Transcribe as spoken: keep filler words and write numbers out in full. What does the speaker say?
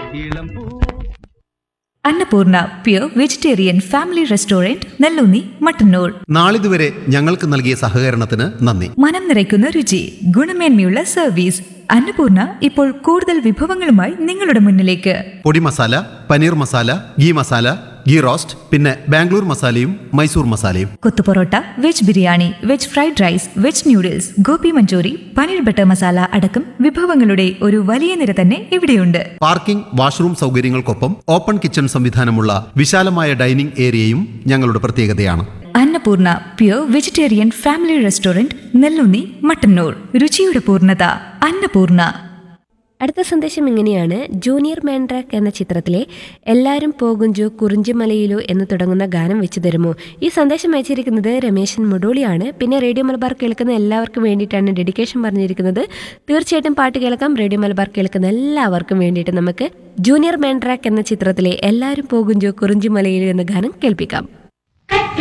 Annapurna pure vegetarian family restaurant Nelloonni Mattannur. നാളിതുവരെ ഞങ്ങൾക്ക് നൽകിയ സഹകരണത്തിന് നന്ദി. മനം നിറയ്ക്കുന്ന രുചി, ഗുണമേന്മയുള്ള സർവീസ്. അന്നപൂർണ ഇപ്പോൾ കൂടുതൽ വിഭവങ്ങളുമായി നിങ്ങളുടെ മുന്നിലേക്ക്. പൊടി മസാല, പനീർ മസാല, ഗീ മസാല, ഗീ റോസ്റ്റ്, പിന്നെ ബാംഗ്ലൂർ മസാലയും മൈസൂർ മസാലയും. കൊത്തു parotta, veg biryani, veg fried rice, veg noodles, Gopi Manchurian, paneer butter masala അടക്കം വിഭവങ്ങളുടെ ഒരു വലിയ നിര തന്നെ ഇവിടെയുണ്ട്. പാർക്കിംഗ്, വാഷ്റൂം സൗകര്യങ്ങൾക്കൊപ്പം ഓപ്പൺ കിച്ചൺ സംവിധാനമുള്ള വിശാലമായ ഡൈനിംഗ് ഏരിയയും ഞങ്ങളുടെ പ്രത്യേകതയാണ്. Annapurna pure vegetarian family restaurant Nelloonni Mattannur. രുചിയുടെ പൂർണ്ണത അന്നപൂർണ. അടുത്ത സന്ദേശം ഇങ്ങനെയാണ്. ജൂനിയർ മാൻഡ്രാക്ക് എന്ന ചിത്രത്തിലെ എല്ലാവരും പോകുഞ്ചോ കുറിഞ്ചിമലയിലോ എന്ന് തുടങ്ങുന്ന ഗാനം വെച്ചു തരുമോ? ഈ സന്ദേശം അയച്ചിരിക്കുന്നത് രമേശൻ മുടോളിയാണ്. പിന്നെ റേഡിയോ മലബാർ കേൾക്കുന്ന എല്ലാവർക്കും വേണ്ടിയിട്ടാണ് ഡെഡിക്കേഷൻ പറഞ്ഞിരിക്കുന്നത്. തീർച്ചയായിട്ടും പാട്ട് കേൾക്കാം. റേഡിയോ മലബാർ കേൾക്കുന്ന എല്ലാവർക്കും വേണ്ടിയിട്ട് നമുക്ക് ജൂനിയർ മാൻഡ്രാക്ക് എന്ന ചിത്രത്തിലെ എല്ലാവരും പോകുഞ്ചോ കുറിഞ്ചിമലയിലോ എന്ന ഗാനം കേൾപ്പിക്കാം.